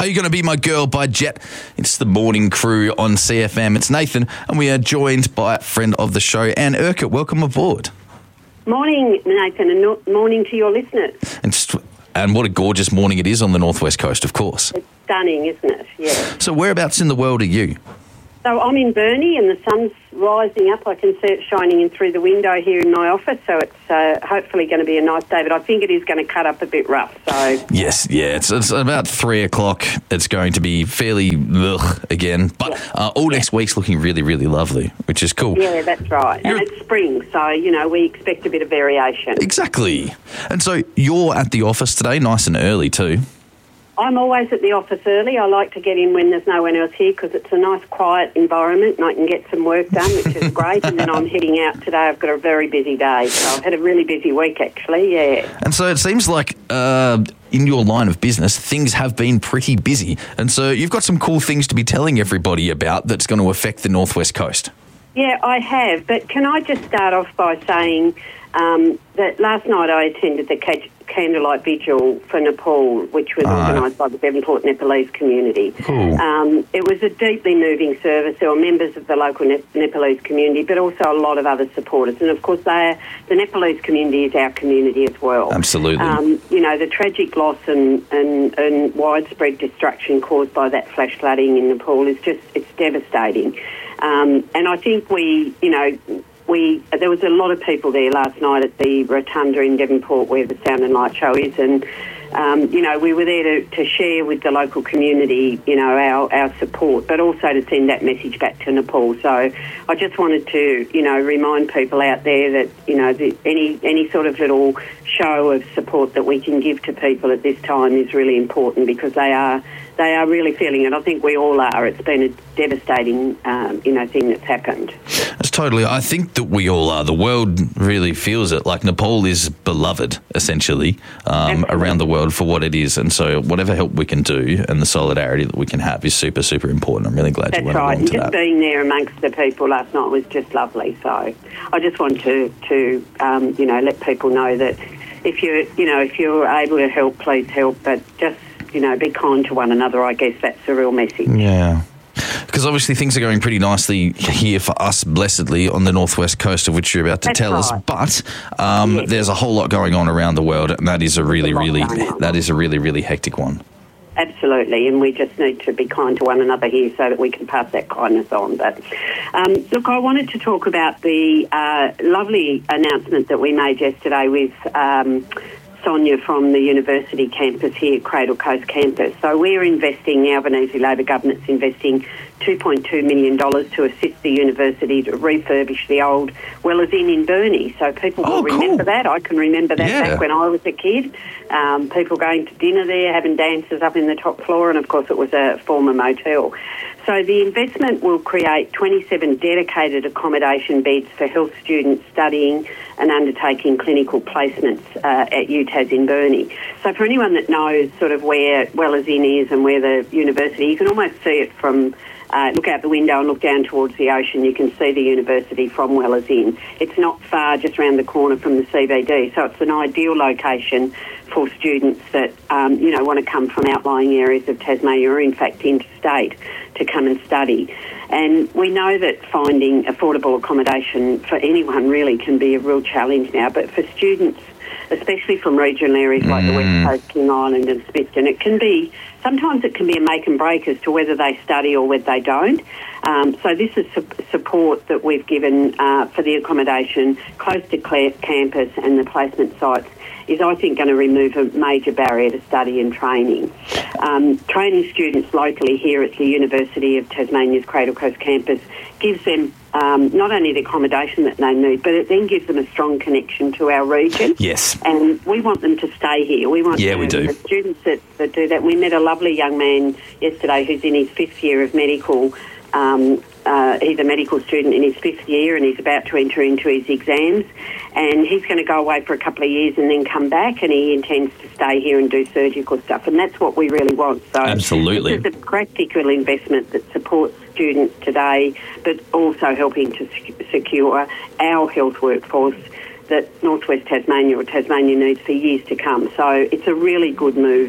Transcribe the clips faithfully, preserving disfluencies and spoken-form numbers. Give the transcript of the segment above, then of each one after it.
You're Going to Be My Girl by Jet. It's the morning crew on C F M. It's Nathan, and we are joined by a friend of the show, Anne Urquhart. Welcome aboard. Morning, Nathan, and no- morning to your listeners. And, st- and what a gorgeous morning it is on the northwest coast, of course. It's stunning, isn't it? Yeah. So whereabouts in the world are you? So I'm in Burnie and the sun's rising up. I can see it shining in through the window here in my office, so it's uh, hopefully going to be a nice day, but I think it is going to cut up a bit rough. So Yes, yeah, it's, it's about three o'clock. It's going to be fairly ugh again, but Yeah. uh, all next week's looking really, really lovely, which is cool. Yeah, that's right. You're- And it's spring, so, you know, we expect a bit of variation. Exactly. And so you're at the office today, nice and early too. I'm always at the office early. I like to get in when there's no one else here because it's a nice, quiet environment and I can get some work done, which is great. And then I'm heading out today. I've got a very busy day. So I've had a really busy week, actually, yeah. And so it seems like uh, in your line of business, things have been pretty busy. And so you've got some cool things to be telling everybody about that's going to affect the northwest coast. Yeah, I have. But can I just start off by saying um, that last night I attended the ca- candlelight vigil for Nepal, which was Ah. organised by the Devonport Nepalese community. Cool. Um, it was a deeply moving service. There were members of the local ne- Nepalese community, but also a lot of other supporters. And, of course, they are, the Nepalese community is our community as well. Absolutely. Um, you know, the tragic loss and, and, and widespread destruction caused by that flash flooding in Nepal is just, it's devastating. Um, and I think we, you know, we there was a lot of people there last night at the Rotunda in Devonport where the Sound and Light show is, and um, you know, we were there to, to share with the local community, you know, our, our support, but also to send that message back to Nepal. So I just wanted to, you know, remind people out there that, you know, the, any any sort of little show of support that we can give to people at this time is really important because they are they are really feeling it. I think we all are. It's been a devastating, um, you know, thing that's happened. That's totally. I think that we all are. The world really feels it. Like Nepal is beloved, essentially, um, around the world for what it is. And so whatever help we can do and the solidarity that we can have is super, super important. I'm really glad That's you went right. along And to just that. being there amongst the people last night was just lovely. So I just want to, to um, you know, let people know that if you're, you know, if you're able to help, please help. But just, you know, be kind to one another. I guess that's the real message. Yeah. Because obviously things are going pretty nicely here for us, blessedly, on the northwest coast, of which you're about to That's tell right. us. But um, Yes. there's a whole lot going on around the world, and that is a really, a lot really, going on. that is a really, really hectic one. Absolutely, and we just need to be kind to one another here so that we can pass that kindness on. But um, look, I wanted to talk about the uh, lovely announcement that we made yesterday with um, Sonia from the university campus here, Cradle Coast campus. So we're investing, the Albanese Labor government's investing two point two million dollars to assist the university to refurbish the old Wellers Inn in Burnie. So people Oh, will cool. remember that. I can remember that Yeah. back when I was a kid. Um, people going to dinner there, having dances up in the top floor, and of course it was a former motel. So the investment will create twenty-seven dedicated accommodation beds for health students studying and undertaking clinical placements uh, at U T A S in Burnie. So for anyone that knows sort of where Wellers Inn is and where the university, you can almost see it from, uh, look out the window and look down towards the ocean, you can see the university from Wellers Inn. It's not far, just around the corner from the C B D, so it's an ideal location for students that, um, you know, want to come from outlying areas of Tasmania or, in fact, interstate to come and study. And we know that finding affordable accommodation for anyone really can be a real challenge now, but for students, especially from regional areas like the West Coast, King Island and Smithton, it can be, sometimes it can be a make and break as to whether they study or whether they don't. Um, so this is su- support that we've given uh, for the accommodation close to Clare campus and the placement sites is, I think, going to remove a major barrier to study and training. Um, training students locally here at the University of Tasmania's Cradle Coast campus gives them um, not only the accommodation that they need, but it then gives them a strong connection to our region. Yes. And we want them to stay here. We want Yeah, to, we do. the students that, that do that. We met a lovely young man yesterday who's in his fifth year of medical. Um, uh, he's a medical student in his fifth year and he's about to enter into his exams, and he's going to go away for a couple of years and then come back, and he intends to stay here and do surgical stuff, and that's what we really want. So Absolutely. it's a practical investment that supports students today, but also helping to sec- secure our health workforce that Northwest Tasmania or Tasmania needs for years to come. So it's a really good move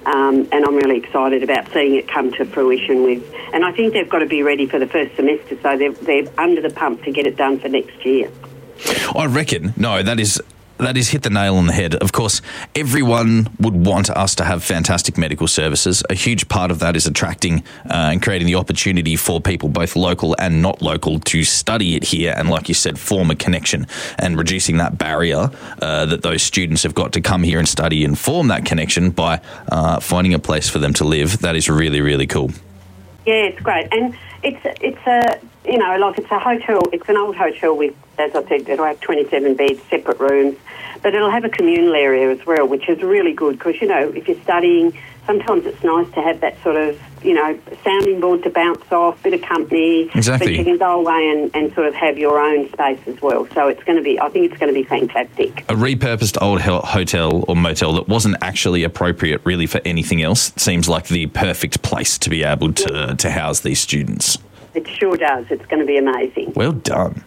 Um, and I'm really excited about seeing it come to fruition with, and I think they've got to be ready for the first semester, so they're, they're under the pump to get it done for next year. I reckon, no, that is that is hit the nail on the head. Of course, everyone would want us to have fantastic medical services. A huge part of that is attracting uh, and creating the opportunity for people, both local and not local, to study it here and, like you said, form a connection, and reducing that barrier uh, that those students have got to come here and study and form that connection by uh, finding a place for them to live. That is really, really cool. Yeah, it's great. And it's it's a, you know, like it's a hotel, it's an old hotel with, as I said, it'll have twenty-seven beds, separate rooms, but it'll have a communal area as well, which is really good because, you know, if you're studying, sometimes it's nice to have that sort of, you know, sounding board to bounce off, bit of company. Exactly. But you can go away and, and sort of have your own space as well. So it's going to be, I think it's going to be fantastic. A repurposed old hotel or motel that wasn't actually appropriate really for anything else seems like the perfect place to be able to, to house these students. It sure does. It's going to be amazing. Well done.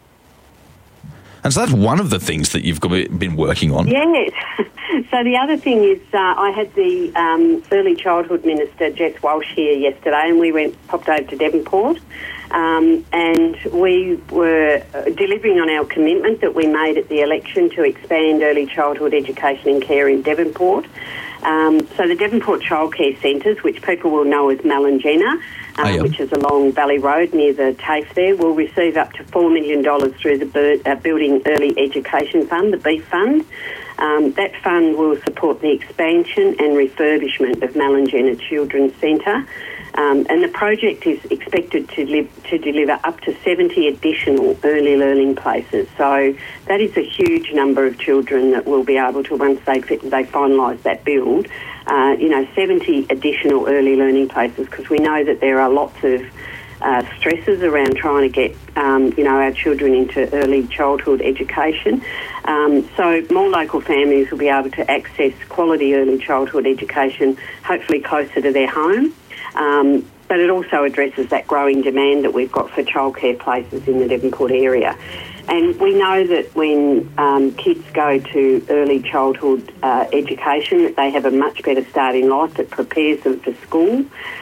And so that's one of the things that you've got, been working on. Yes. So the other thing is uh, I had the um, early childhood minister, Jess Walsh, here yesterday, and we went popped over to Devonport, um, and we were delivering on our commitment that we made at the election to expand early childhood education and care in Devonport. Um, so the Devonport Childcare Centres, which people will know as Malanjena, Uh, oh, yeah. which is along Valley Road near the TAFE there, will receive up to four million dollars through the Bir- uh, Building Early Education Fund, the B E E F Fund. Um, that fund will support the expansion and refurbishment of Malanjena Children's Centre. Um, and the project is expected to, live, to deliver up to seventy additional early learning places. So that is a huge number of children that will be able to, once they, they finalise that build, uh, you know, seventy additional early learning places, because we know that there are lots of uh, stresses around trying to get, um, you know, our children into early childhood education. Um, so more local families will be able to access quality early childhood education, hopefully closer to their home. Um, but it also addresses that growing demand that we've got for childcare places in the Devonport area. And we know that when um, kids go to early childhood uh, education, that they have a much better start in life that prepares them for school.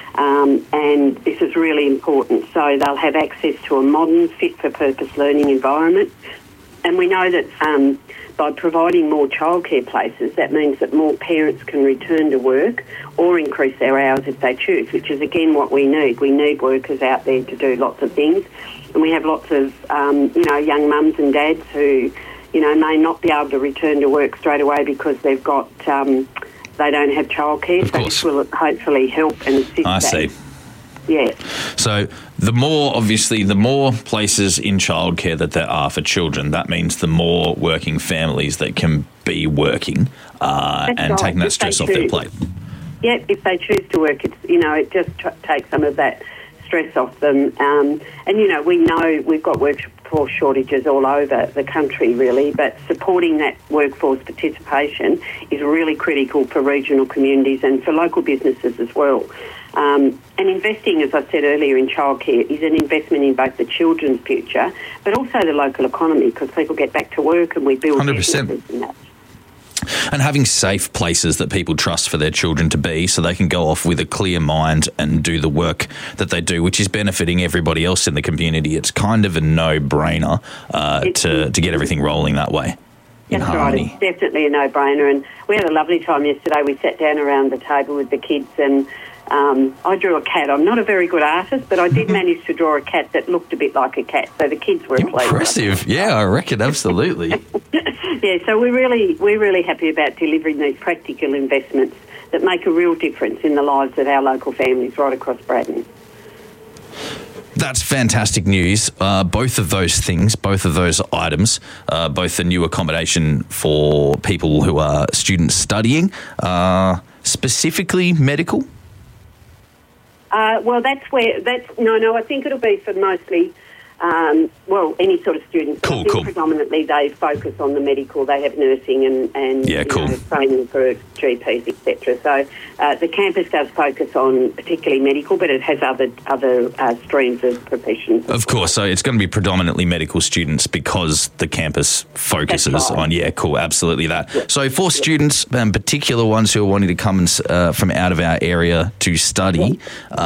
Um, and this is really important. So they'll have access to a modern, fit-for-purpose learning environment. And we know that um, by providing more childcare places, that means that more parents can return to work or increase their hours if they choose, which is, again, what we need. We need workers out there to do lots of things. And we have lots of, um, you know, young mums and dads who, you know, may not be able to return to work straight away because they've got, um, they don't have childcare. Of so course. this will hopefully help and assist I that. see. Yeah. So the more, obviously, the more places in childcare that there are for children, that means the more working families that can be working uh, and right. taking that If stress they off their choose. plate. Yeah, if they choose to work, it's, you know, it just t- takes some of that stress off them. Um, and, you know, we know we've got workforce shortages all over the country, really, but supporting that workforce participation is really critical for regional communities and for local businesses as well. Um, and investing, as I said earlier, in childcare is an investment in both the children's future, but also the local economy, because people get back to work and we build one hundred percent. businesses and that. And having safe places that people trust for their children to be, so they can go off with a clear mind and do the work that they do, which is benefiting everybody else in the community. It's kind of a no-brainer uh, to, to get everything rolling that way. In That's harmony. right. It's definitely a no-brainer. And we had a lovely time yesterday. We sat down around the table with the kids and um, I drew a cat. I'm not a very good artist, but I did manage to draw a cat that looked a bit like a cat. So the kids were pleased. Impressive. Yeah, I reckon. Absolutely. Yeah, so we're really, we're really happy about delivering these practical investments that make a real difference in the lives of our local families right across Braddon. That's fantastic news. Uh, both of those things, both of those items, uh, both the new accommodation for people who are students studying, uh, specifically medical? Uh, well, that's where, that's, no, no, I think it'll be for mostly Um, well, any sort of student. Cool, I think cool. Predominantly they focus on the medical. They have nursing and, and Yeah, you cool. know, training for G Ps, et cetera. So uh, the campus does focus on particularly medical, but it has other other uh, streams of professions. Of course, so it's going to be predominantly medical students because the campus focuses That's right. on, yeah, cool, absolutely that. Yep. So for students, um, particular ones who are wanting to come and, uh, from out of our area to study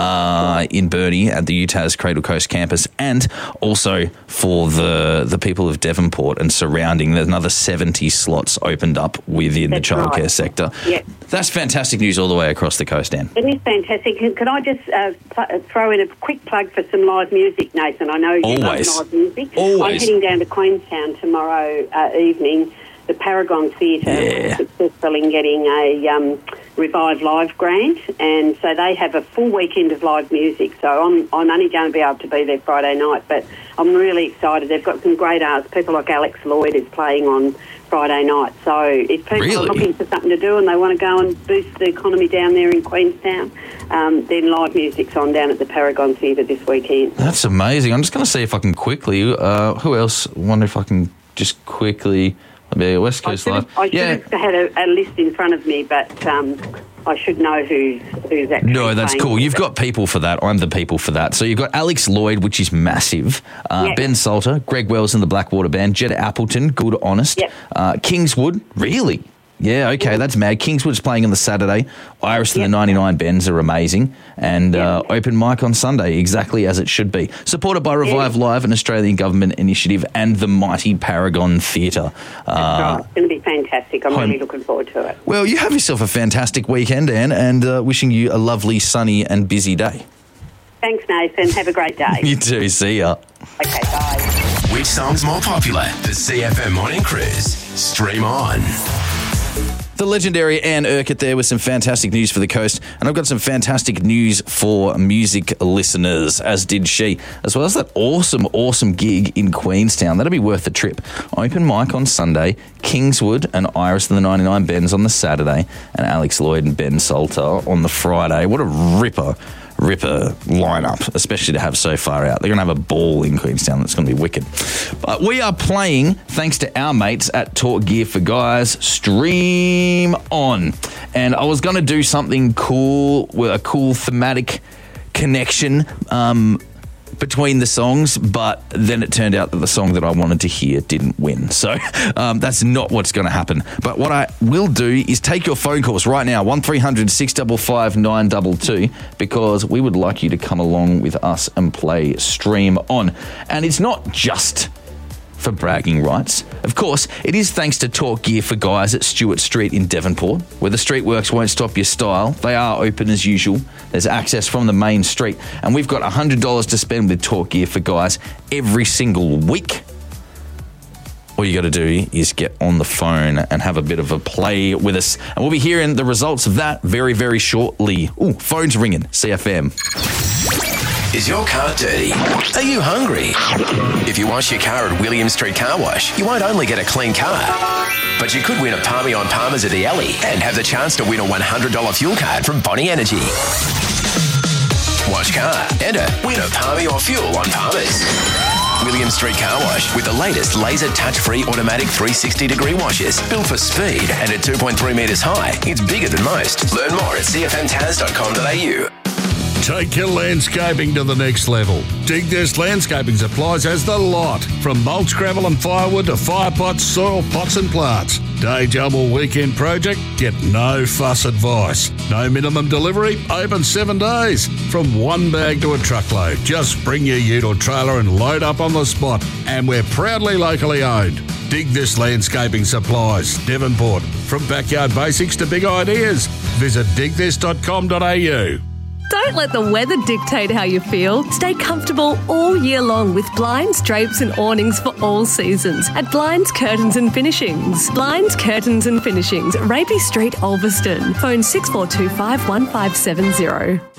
uh, in Burnie at the U T A S Cradle Coast campus, and also for the the people of Devonport and surrounding, there's another seventy slots opened up within That's the childcare right. sector. Yep. That's fantastic news all the way across the coast, Dan. It is fantastic. Can, can I just uh, pl- throw in a quick plug for some live music, Nathan? I know you Always. love live music. Always. I'm heading down to Queenstown tomorrow uh, evening. The Paragon Theatre Yeah. was successful in getting a um, Revive Live grant, and so they have a full weekend of live music. So I'm I'm only going to be able to be there Friday night, but I'm really excited. They've got some great artists. People like Alex Lloyd is playing on Friday night. So if people Really? are looking for something to do and they want to go and boost the economy down there in Queenstown, um, then live music's on down at the Paragon Theatre this weekend. That's amazing. I'm just going to see if I can quickly, uh, who else? wonder if I can just quickly, maybe West I Coast should, Live. have, I should Yeah. have had a, a list in front of me, but um, I should know who's who's actually No, that's playing. cool. You've got people for that. I'm the people for that. So you've got Alex Lloyd, which is massive. Uh, Yeah. Ben Salter, Greg Wells and the Blackwater Band, Jed Appleton, Good Honest. Yep. Uh, Kingswood, really? Yeah, okay, that's mad. Kingswood's playing on the Saturday. Iris and Yep. the ninety-nine Bends are amazing. And uh, Yep. open mic on Sunday, exactly as it should be. Supported by Revive Live, an Australian government initiative, and the mighty Paragon Theatre. Uh, Right. It's going to be fantastic. I'm home- really looking forward to it. well, you have yourself a fantastic weekend, Anne, and uh, wishing you a lovely, sunny and busy day. Thanks, Nathan. Have a great day. You too. See ya. Okay, bye. Which song's more popular? The C F M Morning Cruise. Stream on. The legendary Anne Urquhart there with some fantastic news for the coast. And I've got some fantastic news for music listeners, as did she, as well as that awesome, awesome gig in Queenstown. That'll be worth the trip. Open mic on Sunday, Kingswood and Iris and the ninety-nine Bends on the Saturday, and Alex Lloyd and Ben Salter on the Friday. What a ripper. Ripper lineup, especially to have so far out. They're going to have a ball in Queenstown that's going to be wicked. But we are playing, thanks to our mates at Talk Gear for Guys, Stream On. And I was going to do something cool, with a cool thematic connection um, between the songs, but then it turned out that the song that I wanted to hear didn't win. So um, that's not what's going to happen. But what I will do is take your phone calls right now, one three hundred six five five nine two two, because we would like you to come along with us and play Stream On. And it's not just for bragging rights. Of course, it is thanks to Talk Gear for Guys at Stewart Street in Devonport, where the streetworks won't stop your style. They are open as usual. There's access from the main street, and we've got one hundred dollars to spend with Talk Gear for Guys every single week. All you got to do is get on the phone and have a bit of a play with us. And we'll be hearing the results of that very, very shortly. Ooh, phone's ringing. C F M. Is your car dirty? Are you hungry? If you wash your car at William Street Car Wash, you won't only get a clean car, but you could win a Palmy on Palmers at the Alley and have the chance to win a one hundred dollars fuel card from Bonnie Energy. Wash car, enter, win a Palmy or fuel on Palmers. William Street Car Wash with the latest laser touch-free automatic three hundred sixty degree washes. Built for speed and at two point three metres high, it's bigger than most. Learn more at c f m taz dot com dot a u. Take your landscaping to the next level. Dig This Landscaping Supplies has the lot. From mulch, gravel and firewood to fire pots, soil pots and plants. Day job or weekend project? Get no fuss advice. No minimum delivery? Open seven days. From one bag to a truckload. Just bring your ute or trailer and load up on the spot. And we're proudly locally owned. Dig This Landscaping Supplies, Devonport. From backyard basics to big ideas. Visit dig this dot com dot a u. Don't let the weather dictate how you feel. Stay comfortable all year long with blinds, drapes and awnings for all seasons at Blinds, Curtains and Finishings. Blinds, Curtains and Finishings, Rapey Street, Ulverston. Phone six four two five one five seven zero.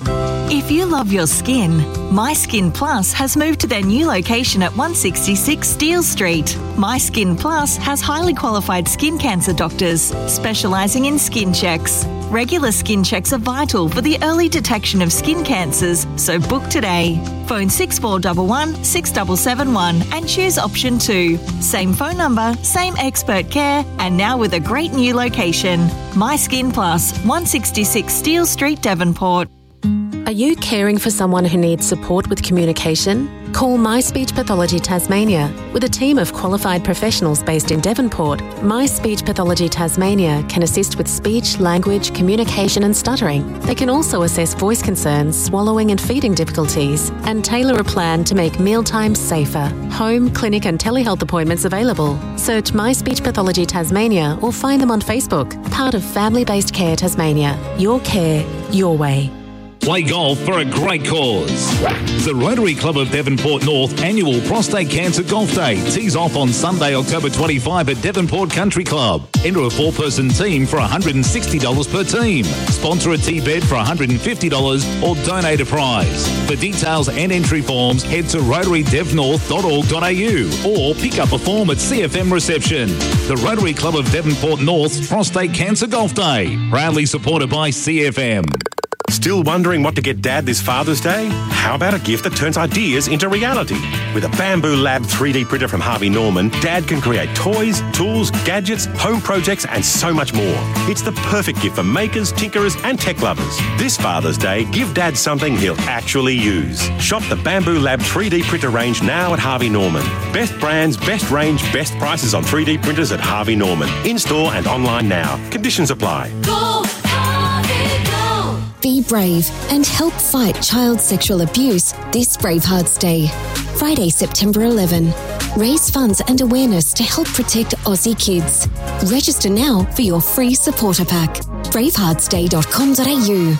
If you love your skin, My Skin Plus has moved to their new location at one sixty-six Steele Street. My Skin Plus has highly qualified skin cancer doctors specialising in skin checks. Regular skin checks are vital for the early detection of skin cancers, so book today. Phone six four one one, six seven seven one and choose option two. Same phone number, same expert care, and now with a great new location. My Skin Plus, one sixty-six Steele Street, Devonport. Are you caring for someone who needs support with communication? Call My Speech Pathology Tasmania. With a team of qualified professionals based in Devonport, My Speech Pathology Tasmania can assist with speech, language, communication and stuttering. They can also assess voice concerns, swallowing and feeding difficulties, and tailor a plan to make mealtimes safer. Home, clinic and telehealth appointments available. Search My Speech Pathology Tasmania or find them on Facebook. Part of Family Based Care Tasmania. Your care, your way. Play golf for a great cause. The Rotary Club of Devonport North annual Prostate Cancer Golf Day tees off on Sunday, October twenty-fifth at Devonport Country Club. Enter a four-person team for one hundred sixty dollars per team. Sponsor a tea bed for one hundred fifty dollars or donate a prize. For details and entry forms, head to rotary dev north dot org dot a u or pick up a form at C F M reception. The Rotary Club of Devonport North's Prostate Cancer Golf Day, proudly supported by C F M. Still wondering what to get Dad this Father's Day? How about a gift that turns ideas into reality? With a Bamboo Lab three D printer from Harvey Norman, Dad can create toys, tools, gadgets, home projects and so much more. It's the perfect gift for makers, tinkerers and tech lovers. This Father's Day, give Dad something he'll actually use. Shop the Bamboo Lab three D printer range now at Harvey Norman. Best brands, best range, best prices on three D printers at Harvey Norman. In-store and online now. Conditions apply. Go, Harvey, go! Be brave and help fight child sexual abuse this Bravehearts Day. Friday, September eleventh. Raise funds and awareness to help protect Aussie kids. Register now for your free supporter pack. bravehearts day dot com dot a u.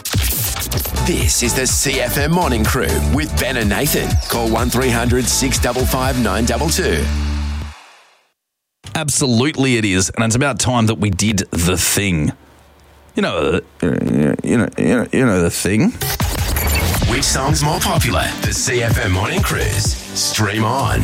This is the C F M Morning Crew with Ben and Nathan. Call one three hundred six five five nine two two. Absolutely it is, and it's about time that we did the thing. You know, you know, you know, you know the thing. Which song's more popular? The C F M Morning Cruise. Stream on.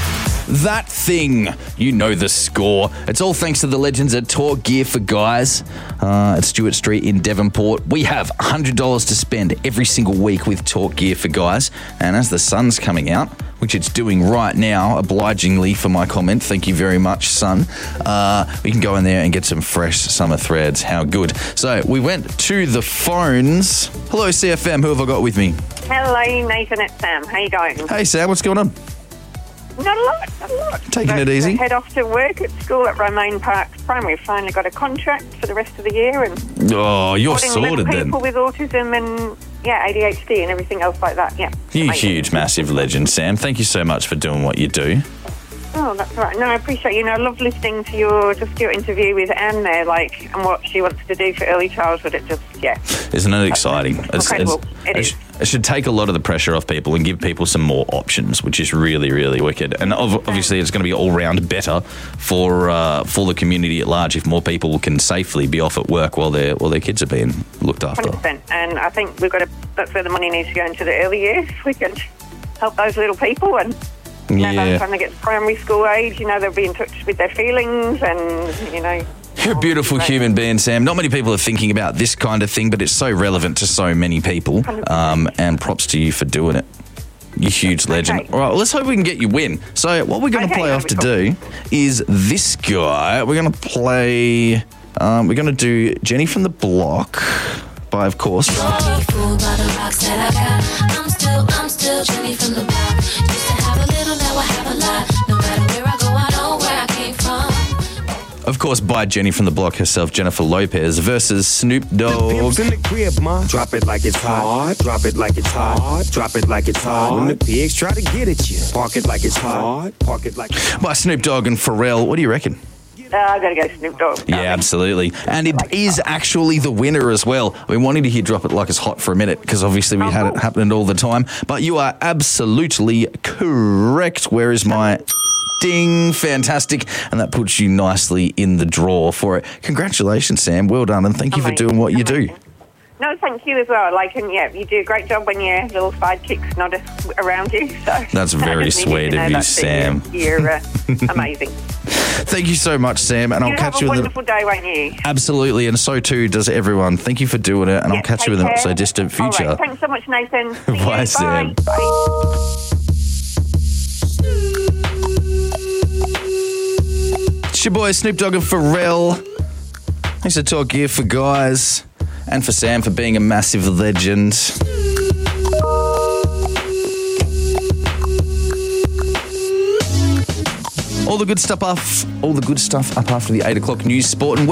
That thing, you know the score. It's all thanks to the legends at Talk Gear for Guys uh, at Stewart Street in Devonport. We have one hundred dollars to spend every single week with Talk Gear for Guys. And as the sun's coming out, which it's doing right now, obligingly for my comment, thank you very much, son, uh, we can go in there and get some fresh summer threads. How good. So we went to the phones. Hello, C F M. Who have I got with me? Hello, Nathan. It's Sam. How you going? Hey, Sam. What's going on? Not a lot, not a lot. Taking But it easy. I head off to work at school at Romaine Parks Primary. Finally got a contract for the rest of the year. And Oh, you're supporting little sorted then. people with autism and, yeah, A D H D and everything else like that, yeah. You Amazing. huge, massive legend, Sam. Thank you so much for doing what you do. Oh, that's right. No, I appreciate you. know, I love listening to your just your interview with Anne there, like, and what she wants to do for early childhood. It just, yeah. Isn't it exciting? It's, incredible. it's- It it, is. sh- it should take a lot of the pressure off people and give people some more options, which is really, really wicked. And ov- obviously, it's going to be all round better for uh, for the community at large if more people can safely be off at work while their while their kids are being looked after. one hundred percent. And I think we've got to, that's where the money needs to go into the early years. We can help those little people and, you know, by the Yeah. time they get to primary school age, you know, they'll be in touch with their feelings and, you know. You're a beautiful human being, Sam. Not many people are thinking about this kind of thing, but it's so relevant to so many people. Um, and props to you for doing it. You huge legend. Okay. All right, well, let's hope we can get you win. So what we're going to Okay, play off to that'll do is this guy. We're going to play... Um, we're going to do Jenny from the Block by, of course... Fooled by the rocks that I got. I'm still, I'm still Jenny from the block. Used to have a little, now I have a lot. No matter where I go, I know where I came from. Of course, by Jenny from the Block herself, Jennifer Lopez versus Snoop Dogg. Pimp's in the crib, ma. Drop it like it's hot. Drop it like it's hot. Drop it like it's hot. When the pigs try to get at you, park it like it's hot. Park it like it's hot. By Snoop Dogg and Pharrell. What do you reckon? Uh, I got to go Snoop Dogg. Yeah, absolutely. And it is actually the winner as well. I've been wanting to hear Drop It Like It's Hot for a minute because obviously we had it happening all the time. But you are absolutely correct. Where is my... Ding, fantastic. And that puts you nicely in the draw for it. Congratulations, Sam. Well done. And thank you for Amazing. doing what you do. No, thank you as well. Like, and yeah, you do a great job when your little sidekick's not a- around you. So That's very sweet of you, Sam. You're, you're uh, amazing. Thank you so much, Sam, and you I'll catch have you a with wonderful day, won't you? Absolutely, and so too does everyone. Thank you for doing it, and Yeah, I'll catch take you with an care. not so distant future. All right, thanks so much, Nathan. See Bye, you. Sam. Bye. It's your boy Snoop Dogg and Pharrell. Thanks to Talk Gear for guys, and for Sam for being a massive legend. All the good stuff up, all the good stuff up after the eight o'clock news, sport and weather.